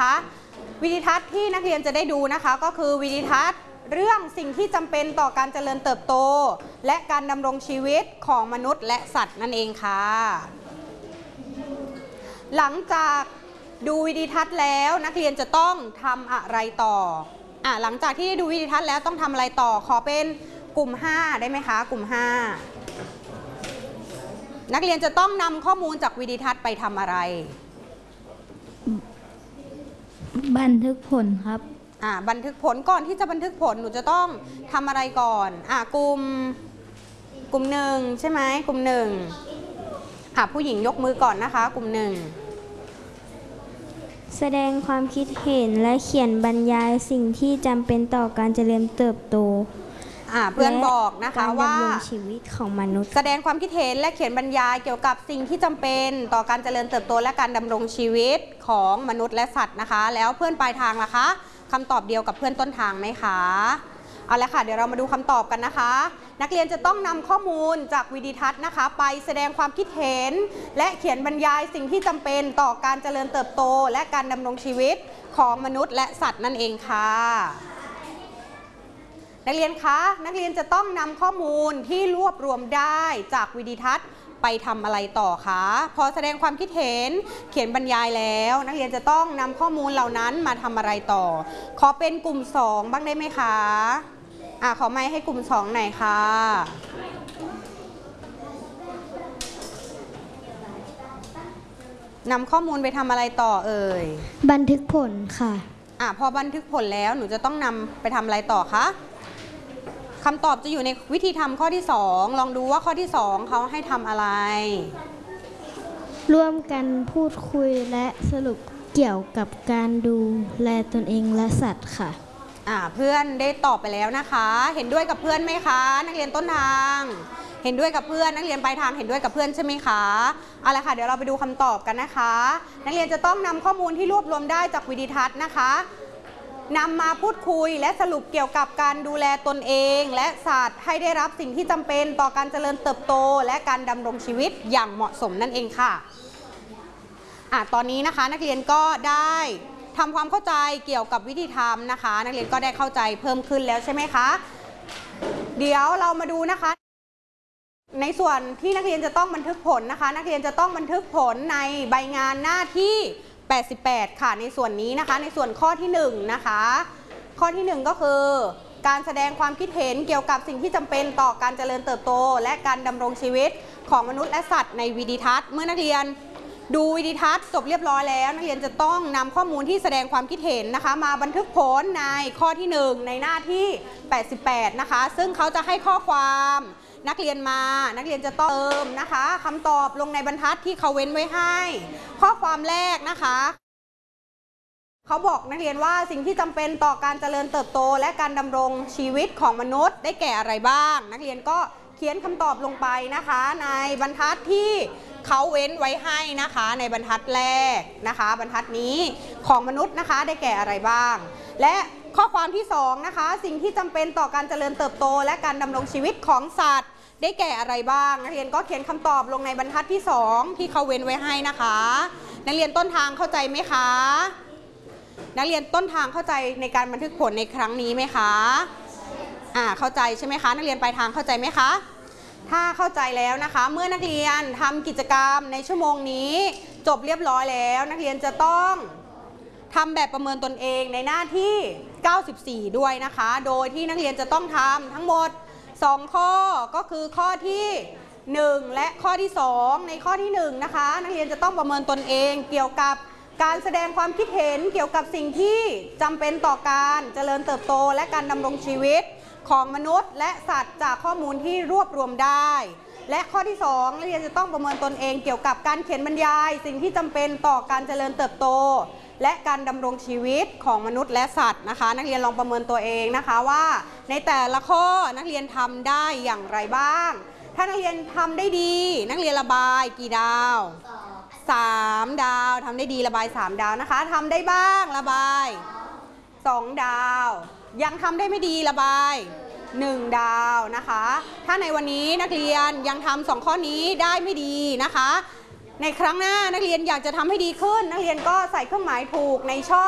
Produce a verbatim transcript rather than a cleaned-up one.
นะคะวิดีทัศน์ที่นักเรียนจะได้ดูนะคะก็คือวิดีทัศน์เรื่องสิ่งที่จำเป็นต่อการเจริญเติบโตและการดำรงชีวิตของมนุษย์และสัตว์นั่นเองค่ะหลังจากดูวิดีทัศน์แล้วนักเรียนจะต้องทำอะไรต่ออ่ะหลังจากที่ได้ดูวิดีทัศน์แล้วต้องทำอะไรต่อขอเป็นกลุ่มห้าได้ไหมคะกลุ่มห้านักเรียนจะต้องนำข้อมูลจากวิดีทัศน์ไปทำอะไรบันทึกผลครับอ่าบันทึกผลก่อนที่จะบันทึกผลหนูจะต้องทำอะไรก่อนอ่ากลุ่มกลุ่มหนึ่งใช่ไหมกลุ่มหนึ่งค่ะผู้หญิงยกมือก่อนนะคะกลุ่มหนึ่งแสดงความคิดเห็นและเขียนบรรยายสิ่งที่จำเป็นต่อการเจริญเติบโตเพื่อนบอกนะคะว่าการดำรงชีวิตของมนุษย์แสดงความคิดเห็นและเขียนบรรยายเกี่ยวกับสิ่งที่จำเป็นต่อการเจริญเติบโตและการดำรงชีวิตของมนุษย์และสัตว์นะคะแล้วเพื่อนปลายทางล่ะคะคำตอบเดียวกับเพื่อนต้นทางไหมคะเอาละค่ะเดี๋ยวเรามาดูคำตอบกันนะคะนักเรียนจะต้องนำข้อมูลจากวิดีทัศน์นะคะไปแสดงความคิดเห็นและเขียนบรรยายสิ่งที่จำเป็นต่อการเจริญเติบโตและการดำรงชีวิตของมนุษย์และสัตว์นั่นเองค่ะนักเรียนคะนักเรียนจะต้องนำข้อมูลที่รวบรวมได้จากวิดีทัศน์ไปทำอะไรต่อคะพอแสดงความคิดเห็นเขียนบรรยายแล้วนักเรียนจะต้องนำข้อมูลเหล่านั้นมาทำอะไรต่อขอเป็นกลุ่มสองบ้างได้ไหมคะอ่ะขอไมค์ให้กลุ่มสองหน่อยค่ะนำข้อมูลไปทำอะไรต่อเอ่ยบันทึกผลค่ะอ่ะพอบันทึกผลแล้วหนูจะต้องนำไปทำอะไรต่อคะคำตอบจะอยู่ในวิธีทำข้อที่สองลองดูว่าข้อที่สองเขาให้ทำอะไรร่วมกันพูดคุยและสรุปเกี่ยวกับการดูแลตนเองและสัตว์ค่ะอ่าเพื่อนได้ตอบไปแล้วนะคะเห็นด้วยกับเพื่อนไหมคะนักเรียนต้นทางเห็นด้วยกับเพื่อนนักเรียนปลายทางเห็นด้วยกับเพื่อนใช่ไหมคะเอาละค่ะเดี๋ยวเราไปดูคำตอบกันนะคะนักเรียนจะต้องนำข้อมูลที่รวบรวมได้จากวิดีทัศน์นะคะนำมาพูดคุยและสรุปเกี่ยวกับการดูแลตนเองและสัตว์ให้ได้รับสิ่งที่จำเป็นต่อการเจริญเติบโตและการดำรงชีวิตอย่างเหมาะสมนั่นเองค่ะอ่ะตอนนี้นะคะนักเรียนก็ได้ทำความเข้าใจเกี่ยวกับวิธีทำนะคะนักเรียนก็ได้เข้าใจเพิ่มขึ้นแล้วใช่ไหมคะเดี๋ยวเรามาดูนะคะในส่วนที่นักเรียนจะต้องบันทึกผลนะคะนักเรียนจะต้องบันทึกผลในใบงานหน้าที่แปดสิบแปดค่ะในส่วนนี้นะคะในส่วนข้อที่หนึ่งนะคะข้อที่หนึ่งก็คือการแสดงความคิดเห็นเกี่ยวกับสิ่งที่จำเป็นต่อการเจริญเติบโตและการดำรงชีวิตของมนุษย์และสัตว์ในวิดีทัศน์เมื่อนักเรียนดูวิดีทัศน์จบเรียบร้อยแล้วนักเรียนจะต้องนำข้อมูลที่แสดงความคิดเห็นนะคะมาบันทึกผลในข้อที่หนึ่งในหน้าที่แปดสิบแปดนะคะซึ่งเขาจะให้ข้อความนักเรียนมานักเรียนจะต้องเติมนะคะคำตอบลงในบรรทัดที่เขาเว้นไว้ให้ข้อความแรกนะคะเขาบอกนักเรียนว่าสิ่งที่จำเป็นต่อการเจริญเติบโตและการดำรงชีวิตของมนุษย์ได้แก่อะไรบ้างนักเรียนก็เขียนคำตอบลงไปนะคะในบรรทัดที่เขาเว้นไว้ให้นะคะในบรรทัดแรกนะคะบรรทัดนี้ของมนุษย์นะคะได้แก่อะไรบ้างและข้อความที่สองนะคะสิ่งที่จำเป็นต่อการเจริญเติบโตและการดำรงชีวิตของสัตว์ได้แก่อะไรบ้างนักเรียนก็เขียนคำตอบลงในบรรทัดที่สองที่เขาเว้นไว้ให้นะคะนักเรียนต้นทางเข้าใจไหมคะนักเรียนต้นทางเข้าใจในการบันทึกผลในครั้งนี้ไหมคะอ่าเข้าใจใช่ไหมคะนักเรียนปลายทางเข้าใจไหมคะถ้าเข้าใจแล้วนะคะเมื่อนักเรียนทำกิจกรรมในชั่วโมงนี้จบเรียบร้อยแล้วนักเรียนจะต้องทำแบบประเมินตนเองในหน้าที่เก้าสิบสี่ด้วยนะคะโดยที่นักเรียนจะต้องทำทั้งหมดสองข้อก็คือข้อที่หนึ่งและข้อที่สองในข้อที่หนึ่งนะคะนักเรียนจะต้องประเมินตนเองเกี่ยวกับการแสดงความคิดเห็นเกี่ยวกับสิ่งที่จำเป็นต่อการเจริญเติบโตและการดำรงชีวิตของมนุษย์และสัตว์จากข้อมูลที่รวบรวมได้และข้อที่สองนักเรียนจะต้องประเมินตนเองเกี่ยวกับการเขียนบรรยายสิ่งที่จำเป็นต่อการเจริญเติบโตและการดำรงชีวิตของมนุษย์และสัตว์นะคะนักเรียนลองประเมินตัวเองนะคะว่าในแต่ละข้อนักเรียนทำได้อย่างไรบ้างถ้านักเรียนทำได้ดีนักเรียนระบายกี่ดาวสามดาวทำได้ดีระบายสามดาวนะคะทำได้บ้างระบายสองดาวยังทำได้ไม่ดีระบายหนึ่งดาวนะคะถ้าในวันนี้นักเรียนยังทำสองข้อนี้ได้ไม่ดีนะคะในครั้งหน้านักเรียนอยากจะทำให้ดีขึ้นนักเรียนก็ใส่เครื่องหมายถูกในช่อง